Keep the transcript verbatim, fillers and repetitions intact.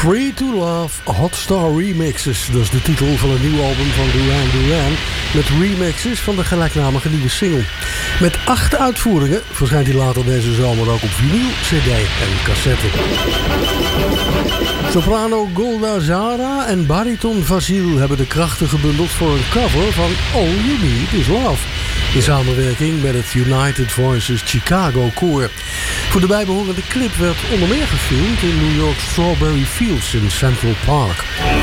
Free to Love Hot Star Remixes. Dat is de titel van een nieuw album van Duran Duran. Met remixes van de gelijknamige nieuwe single. Met acht uitvoeringen verschijnt hij later deze zomer ook op vinyl, cd en cassette. Soprano Golda Zara en bariton Vasil hebben de krachten gebundeld voor een cover van All You Need Is Love. In samenwerking met het United Voices Chicago Koor. Voor de bijbehorende clip werd onder meer gefilmd in New York Strawberry Fields in Central Park.